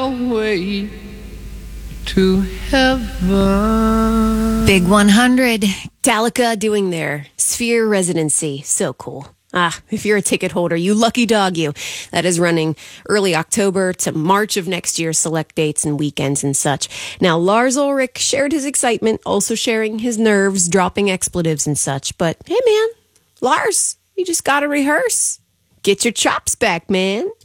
stairway to heaven. Big 100. Metallica doing their Sphere residency. So cool. If you're a ticket holder, you lucky dog you. That is running early October to March of next year, select dates and weekends and such. Now, Lars Ulrich shared his excitement, also sharing his nerves, dropping expletives and such. But hey, man, Lars, you just got to rehearse. Get your chops back, man.